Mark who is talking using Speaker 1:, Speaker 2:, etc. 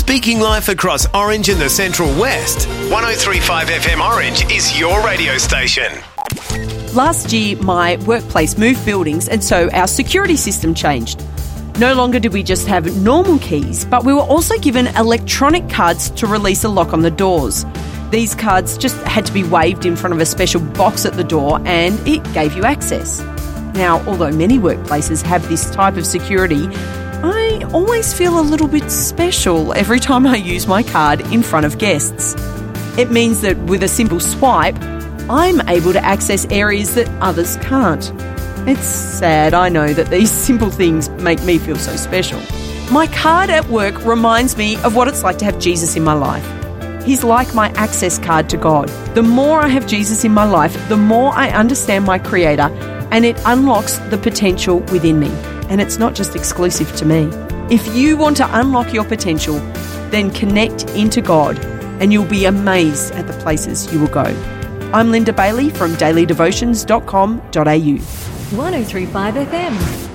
Speaker 1: Speaking life across Orange and the Central West, 103.5 FM Orange is your radio station.
Speaker 2: Last year, my workplace moved buildings, and so our security system changed. No longer did we just have normal keys, but we were also given electronic cards to release a lock on the doors. These cards just had to be waved in front of a special box at the door, and it gave you access. Now, although many workplaces have this type of security, I always feel a little bit special every time I use my card in front of guests. It means that with a simple swipe, I'm able to access areas that others can't. It's sad, I know, that these simple things make me feel so special. My card at work reminds me of what it's like to have Jesus in my life. He's like my access card to God. The more I have Jesus in my life, the more I understand my Creator, and it unlocks the potential within me. And it's not just exclusive to me. If you want to unlock your potential, then connect into God, and you'll be amazed at the places you will go. I'm Linda Bailey from dailydevotions.com.au.
Speaker 3: 103.5 FM.